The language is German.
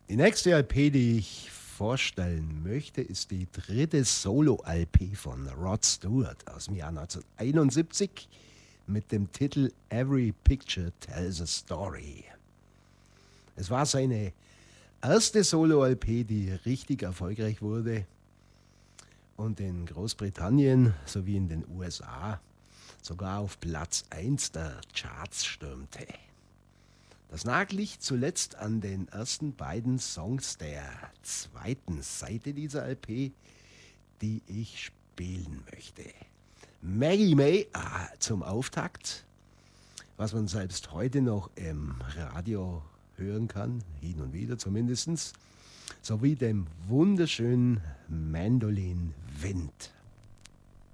Die nächste LP, die ich vorstellen möchte, ist die dritte Solo-LP von Rod Stewart aus dem Jahr 1971 mit dem Titel Every Picture Tells a Story. Es war seine erste Solo-LP, die richtig erfolgreich wurde und in Großbritannien sowie in den USA sogar auf Platz 1 der Charts stürmte. Das liegt zuletzt an den ersten beiden Songs der zweiten Seite dieser LP, die ich spielen möchte. Maggie May zum Auftakt, was man selbst heute noch im Radio hören kann, hin und wieder zumindest, sowie dem wunderschönen Mandolin Wind.